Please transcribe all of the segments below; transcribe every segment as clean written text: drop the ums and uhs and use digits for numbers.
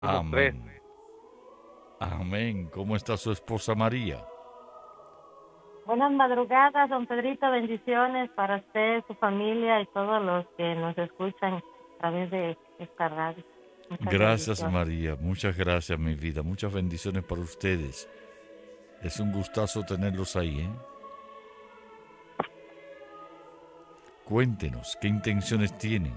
Somos tres. Amén. Amén. ¿Cómo está su esposa María? Buenas madrugadas, don Pedrito. Bendiciones para usted, su familia y todos los que nos escuchan a través de esta radio. Muchas Gracias, bendiciones. María. Muchas gracias, mi vida. Muchas bendiciones para ustedes. Es un gustazo tenerlos ahí, ¿eh? Cuéntenos, ¿qué intenciones tienen?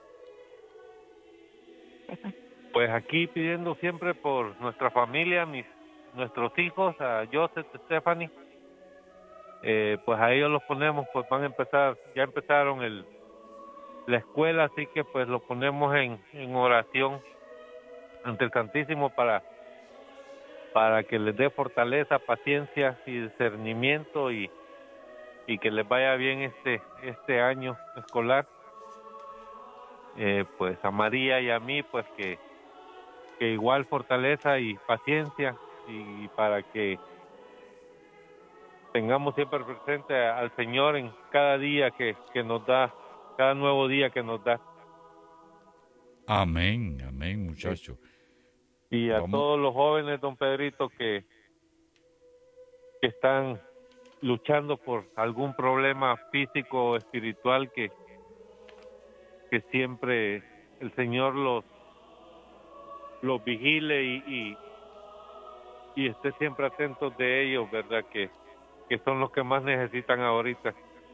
Pues aquí pidiendo siempre por nuestra familia, nuestros hijos, a Joseph, Stephanie. Pues a ellos los ponemos, pues van a empezar, ya empezaron la escuela, así que pues los ponemos en oración ante el Santísimo para que les dé fortaleza, paciencia y discernimiento y que les vaya bien este año escolar. Pues a María y a mí, pues que igual fortaleza y paciencia y para que tengamos siempre presente al Señor en cada día que nos da, cada nuevo día que nos da. Amén, amén, Sí. muchacho. Y a Vamos, todos los jóvenes, don Pedrito, que están luchando por algún problema físico o espiritual, que siempre el Señor los vigile y esté siempre atentos de ellos, ¿verdad? Que son los que más necesitan ahorita.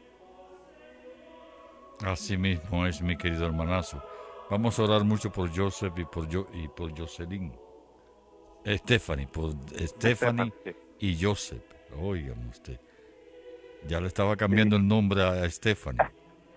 así mismo es, mi querido hermanazo. Vamos a orar mucho por Joseph y por Jocelyn. Stephanie, por Estefan, Stephanie sí. y Joseph. Oigan usted. Ya le estaba cambiando el nombre a Stephanie.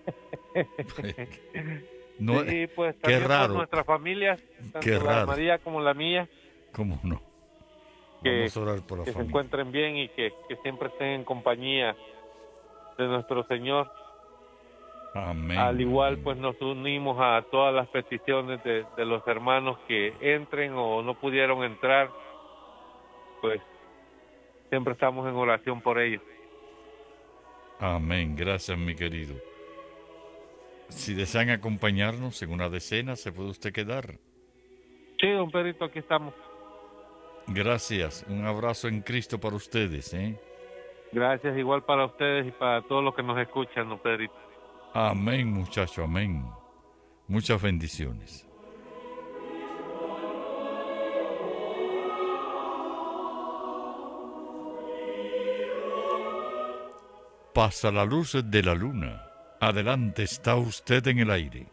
No, Sí, pues qué también por raro, nuestras familias, qué tanto la de raro. María como la mía, ¿Cómo no? que, Vamos a orar por la que se familia. encuentren bien y que siempre estén en compañía de nuestro Señor. Al Amén, igual, pues amén. nos unimos a todas las peticiones de los hermanos que entren o no pudieron entrar, pues siempre estamos en oración por ellos. Amén. Gracias, mi querido. Si desean acompañarnos en una decena, se puede usted quedar. Sí, don Pedrito, aquí estamos. Gracias. Un abrazo en Cristo para ustedes, ¿eh? Gracias igual para ustedes y para todos los que nos escuchan, don Pedrito. Amén, muchacho, amén. Muchas bendiciones. Pasa la luz de la luna. Adelante, está usted en el aire.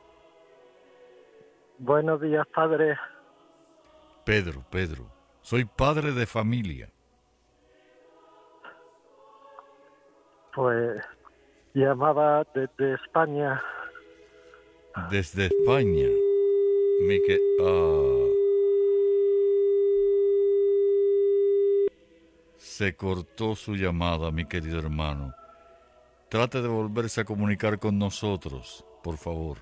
Buenos días, padre. Pedro, soy padre de familia. Pues llamaba desde España. Desde España. Mi que... Se cortó su llamada, mi querido hermano. Trate de volverse a comunicar con nosotros, por favor.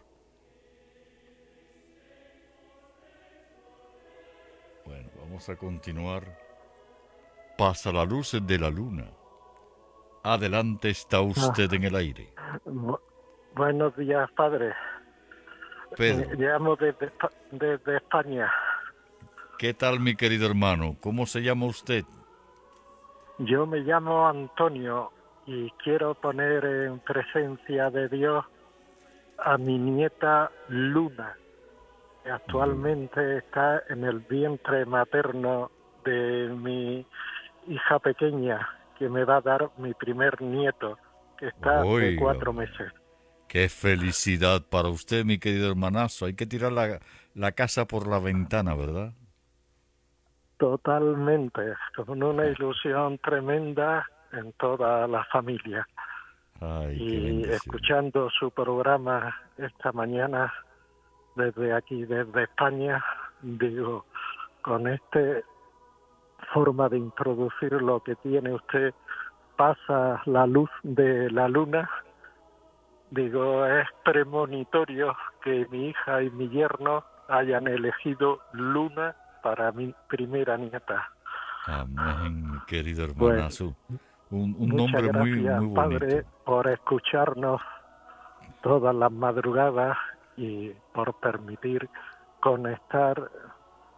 Bueno, vamos a continuar. Pasa la luz de la luna. Adelante, está usted en el aire. Bu- Buenos días, padre. Pedro, Llamo desde España. ¿qué tal, mi querido hermano? ¿Cómo se llama usted? Yo me llamo Antonio y quiero poner en presencia de Dios a mi nieta Luna, que actualmente está en el vientre materno de mi hija pequeña, que me va a dar mi primer nieto, que está de Oiga, 4 meses. qué felicidad para usted, mi querido hermanazo. Hay que tirar la casa por la ventana, ¿verdad? Totalmente, con una ilusión tremenda en toda la familia. Ay, qué Y bendición. escuchando su programa esta mañana desde aquí, desde España, digo, con esta forma de introducir lo que tiene usted, pasa la luz de la luna, digo, es premonitorio que mi hija y mi yerno hayan elegido Luna para mi primera nieta. Amén, mi querido Pues hermanazo. Un muchas nombre muy, gracias, muy bonito. padre, por escucharnos todas las madrugadas y por permitir conectar